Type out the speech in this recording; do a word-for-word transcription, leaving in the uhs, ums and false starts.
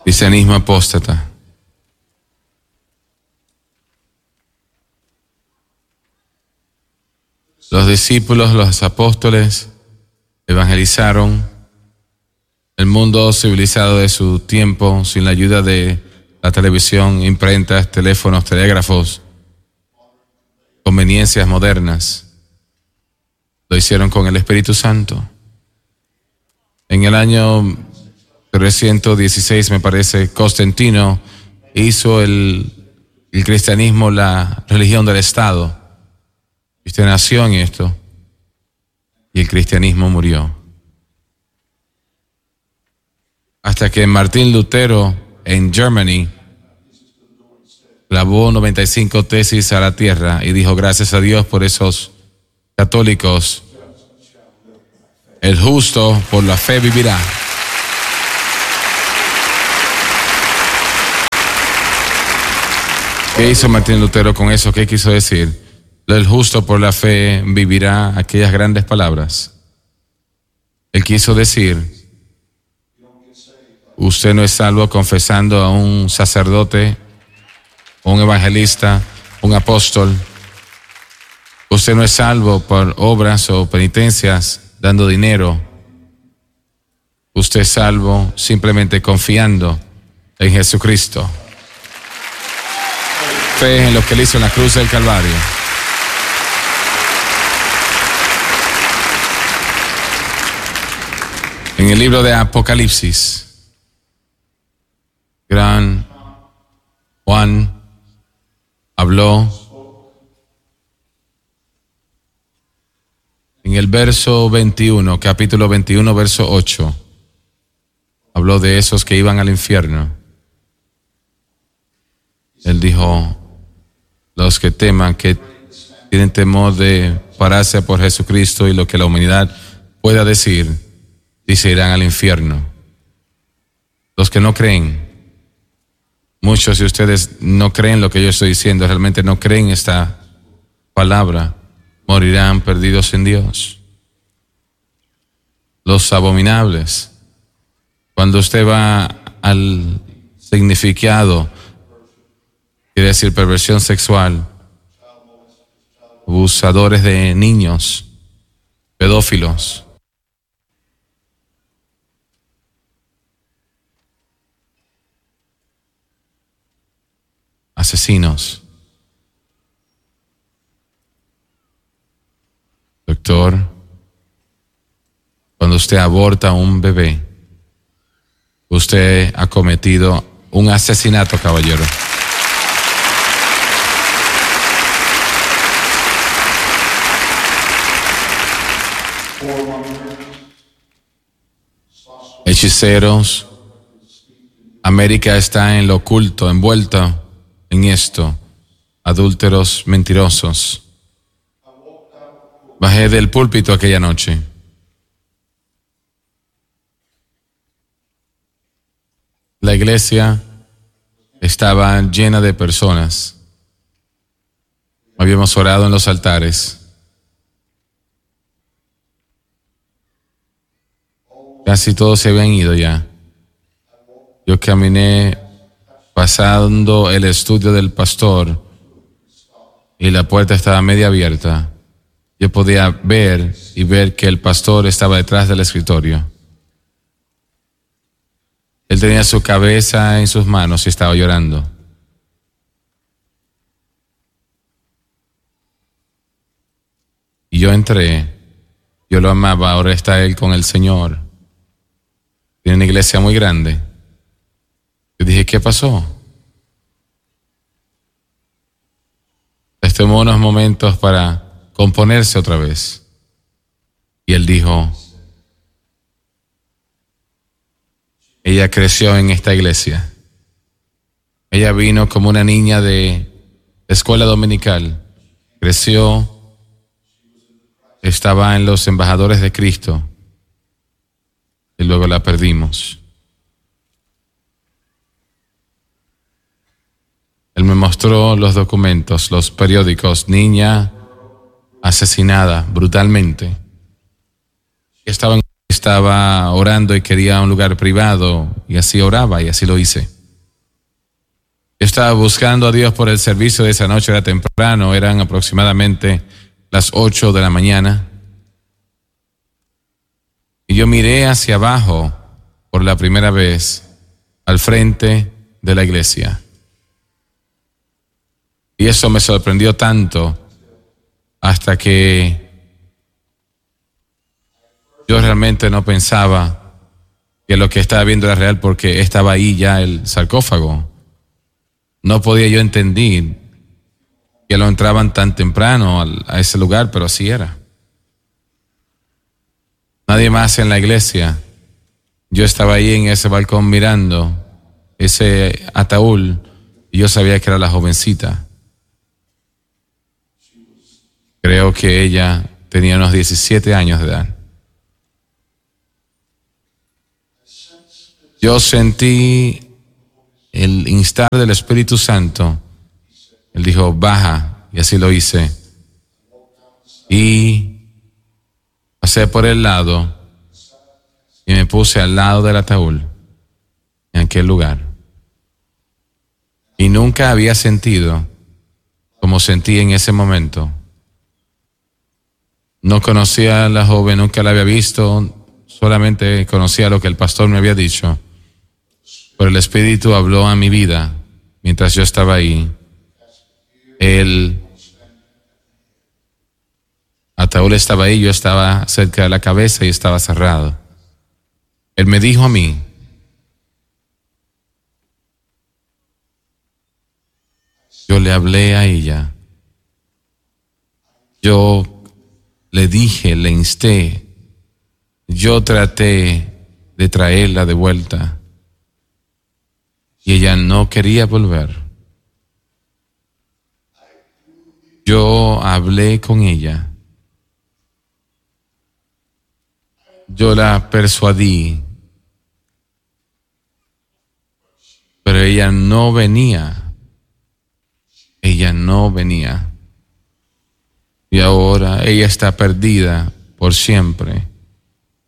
Cristianismo apóstata. Los discípulos, los apóstoles, evangelizaron el mundo civilizado de su tiempo sin la ayuda de la televisión, imprentas, teléfonos, telégrafos, conveniencias modernas. Lo hicieron con el Espíritu Santo. En el año trescientos dieciséis, me parece, Constantino hizo el, el cristianismo la religión del Estado. Y usted nació en esto y el cristianismo murió. Hasta que Martín Lutero en Germany clavó noventa y cinco tesis a la tierra y dijo: gracias a Dios por esos católicos, el justo por la fe vivirá. ¿Qué hizo Martín Lutero con eso? ¿Qué quiso decir? El justo por la fe vivirá, aquellas grandes palabras. Él quiso decir: usted no es salvo confesando a un sacerdote, un evangelista, un apóstol. Usted no es salvo por obras o penitencias, dando dinero. Usted es salvo simplemente confiando en Jesucristo. Fe en lo que Él hizo en la cruz del Calvario. En el libro de Apocalipsis, gran Juan habló en el verso veintiuno, capítulo veintiuno, verso ocho. Habló de esos que iban al infierno. Él dijo: los que teman, que tienen temor de pararse por Jesucristo y lo que la humanidad pueda decir, dice, irán al infierno. Los que no creen, muchos de ustedes no creen lo que yo estoy diciendo, realmente no creen esta palabra, morirán perdidos en Dios. Los abominables, cuando usted va al significado, quiere decir perversión sexual, abusadores de niños, pedófilos, asesinos. Doctor, cuando usted aborta a un bebé, usted ha cometido un asesinato, caballero. Hechiceros. América está en lo oculto, envuelta en esto. Adúlteros, mentirosos. Bajé del púlpito aquella noche. La iglesia estaba llena de personas. Habíamos orado en los altares. Casi todos se habían ido ya. Yo caminé pasando el estudio del pastor y la puerta estaba media abierta. Yo podía ver y ver que el pastor estaba detrás del escritorio. Él tenía su cabeza en sus manos y estaba llorando. Y yo entré, yo lo amaba, ahora está él con el Señor. Tiene una iglesia muy grande. Yo dije, ¿qué pasó? Les tomó unos momentos para componerse otra vez. Y él dijo, ella creció en esta iglesia. Ella vino como una niña de escuela dominical. Creció, estaba en los embajadores de Cristo. Y luego la perdimos. Él me mostró los documentos, los periódicos, niña asesinada brutalmente. Estaba, estaba orando y quería un lugar privado, y así oraba y así lo hice. Yo estaba buscando a Dios por el servicio de esa noche, era temprano, eran aproximadamente las ocho de la mañana. Y yo miré hacia abajo por la primera vez al frente de la iglesia. Y eso me sorprendió tanto hasta que yo realmente no pensaba que lo que estaba viendo era real porque estaba ahí ya el sarcófago. No podía yo entender que lo entraban tan temprano a ese lugar, pero así era. Nadie más en la iglesia. Yo estaba ahí en ese balcón mirando ese ataúd y yo sabía que era la jovencita. Creo que ella tenía unos diecisiete años de edad. Yo sentí el instar del Espíritu Santo. Él dijo, baja, y así lo hice. Y pasé por el lado y me puse al lado del ataúd, en aquel lugar. Y nunca había sentido como sentí en ese momento. No conocía a la joven, nunca la había visto, solamente conocía lo que el pastor me había dicho. Pero el Espíritu habló a mi vida mientras yo estaba ahí. El ataúd estaba ahí, yo estaba cerca de la cabeza y estaba cerrado. Él me dijo a mí, yo le hablé a ella, yo le dije, le insté, yo traté de traerla de vuelta y ella no quería volver. Yo hablé con ella, yo la persuadí, pero ella no venía, ella no venía. Y ahora ella está perdida por siempre.